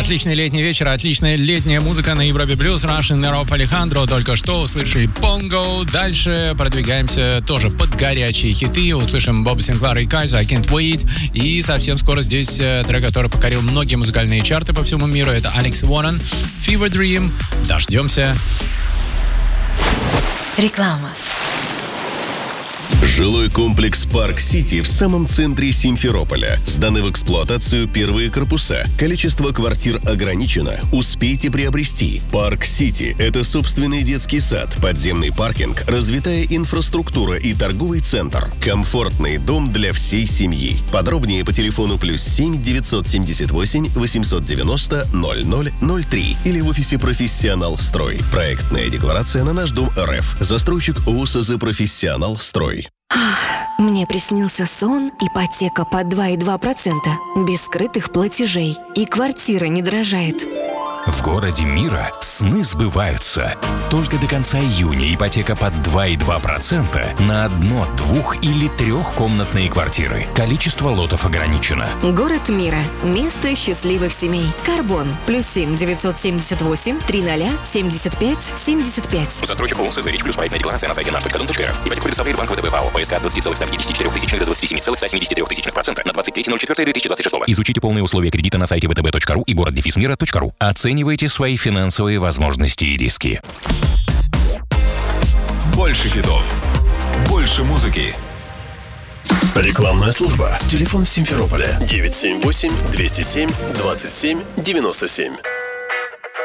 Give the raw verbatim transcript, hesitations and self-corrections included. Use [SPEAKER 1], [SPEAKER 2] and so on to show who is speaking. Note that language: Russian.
[SPEAKER 1] Отличный летний вечер, отличная летняя музыка на Европе Плюс. Russian Rob Alejandro только что услышали Pongo. Дальше продвигаемся тоже под горячие хиты. Услышим Боба Синклара и Кайза, I Can't Wait. И совсем скоро здесь трек, который покорил многие музыкальные чарты по всему миру. Это Алекс Уоррен, Fever Dream. Дождемся.
[SPEAKER 2] Реклама.
[SPEAKER 3] Жилой комплекс Парк Сити в самом центре Симферополя. Сданы в эксплуатацию первые корпуса. Количество квартир ограничено. Успейте приобрести. Парк Сити – это собственный детский сад, подземный паркинг, развитая инфраструктура и торговый центр. Комфортный дом для всей семьи. Подробнее по телефону плюс семь девятьсот семьдесят восемь восемьсот девяносто ноль ноль ноль три или в офисе «Профессионал Строй». Проектная декларация на наш дом РФ. Застройщик ООСЗ «Профессионал Строй».
[SPEAKER 2] Мне приснился сон, ипотека под два и два процента, без скрытых платежей, и квартира не дорожает.
[SPEAKER 4] В городе мира сны сбываются. Только до конца июня ипотека под два и два процента на одно-, двух- или трехкомнатные квартиры. Количество лотов ограничено.
[SPEAKER 2] Город мира. Место счастливых семей. Карбон. Плюс семь девятьсот семьдесят восемь триста семьдесят пять семьдесят пять.
[SPEAKER 4] Застройщик ООС «Зарич Плюс». Проектная декларация на сайте наш точка дом точка РФ. Ипотеку предоставляет Банк ВТБ ПАО. ПСК от двадцать целых ста пятидесяти четырёх тысяч до двадцати семи целых ста семидесяти трёх тысяч процента на двадцать третье ноль четвёртое две тысячи двадцать шестого. Изучите полные условия кредита на сайте вэ тэ бэ точка ру и город дефис мира точка ру. Оценивайте свои финансовые возможности и риски.
[SPEAKER 5] Больше хитов. Больше музыки.
[SPEAKER 3] Рекламная служба. Телефон в Симферополе девять семь восемь двести семь двадцать семь девяносто семь.